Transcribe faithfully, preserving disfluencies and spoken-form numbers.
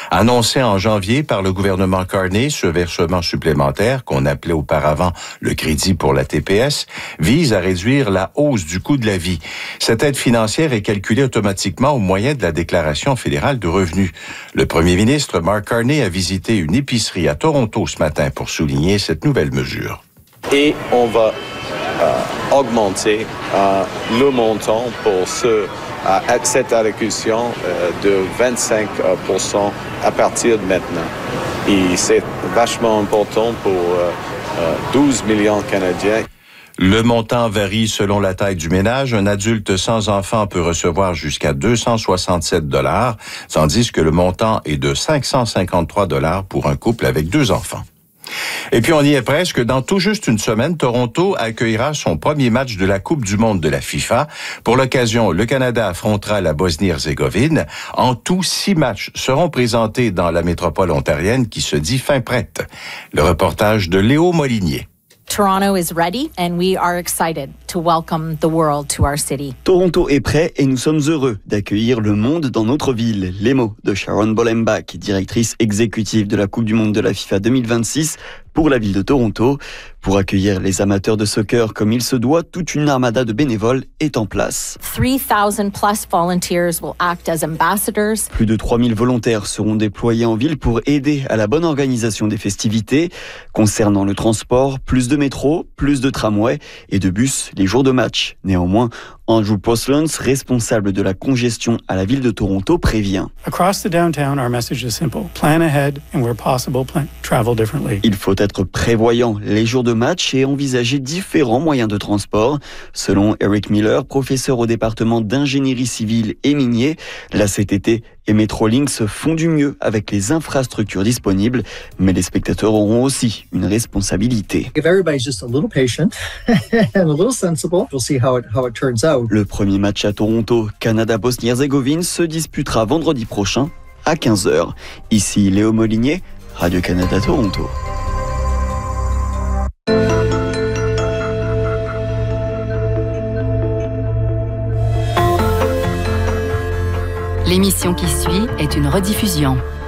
Annoncé en janvier par le gouvernement Carney, ce versement supplémentaire, qu'on appelait auparavant le crédit pour la T P S, vise à réduire la hausse du coût de la vie. Cette aide financière est calculée automatiquement au moyen de la déclaration fédérale de revenus. Le premier ministre Mark Carney a visité une épicerie à Toronto ce matin pour souligner cette nouvelle mesure. Et on va euh, augmenter euh, le montant pour ce, euh, cette allocution euh, de vingt-cinq pour cent à partir de maintenant. Et c'est vachement important pour euh, euh, douze millions de Canadiens. Le montant varie selon la taille du ménage. Un adulte sans enfant peut recevoir jusqu'à deux cent soixante-sept dollars, tandis que le montant est de cinq cent cinquante-trois dollars pour un couple avec deux enfants. Et puis on y est presque. Dans tout juste une semaine, Toronto accueillera son premier match de la Coupe du monde de la FIFA. Pour l'occasion, le Canada affrontera la Bosnie-Herzégovine. En tout, six matchs seront présentés dans la métropole ontarienne qui se dit fin prête. Le reportage de Léo Molinier. Toronto is ready and we are excited to welcome the world to our city. Toronto est prêt et nous sommes heureux d'accueillir le monde dans notre ville. Les mots de Sharon Bollenbach, directrice exécutive de la Coupe du monde de la FIFA deux mille vingt-six pour la ville de Toronto. Pour accueillir les amateurs de soccer comme il se doit, toute une armada de bénévoles est en place. three thousand plus volunteers will act as ambassadors. Plus de trois mille volontaires seront déployés en ville pour aider à la bonne organisation des festivités. Concernant le transport, plus de métro, plus de tramways et de bus les jours de match. Néanmoins, Andrew Postlans, responsable de la congestion à la ville de Toronto, prévient. Across the downtown, our message is simple. Plan ahead and where possible, plan, travel differently. Il faut être prévoyant les jours de match et envisager différents moyens de transport. Selon Eric Miller, professeur au département d'ingénierie civile et minier, la C T T et Metrolinx font du mieux avec les infrastructures disponibles, mais les spectateurs auront aussi une responsabilité. If everybody's just a little patient and a little sensible, we'll see how it how it turns out. Le premier match à Toronto, Canada-Bosnie-Herzégovine, se disputera vendredi prochain à quinze heures. Ici Léo Molinier, Radio-Canada Toronto. L'émission qui suit est une rediffusion.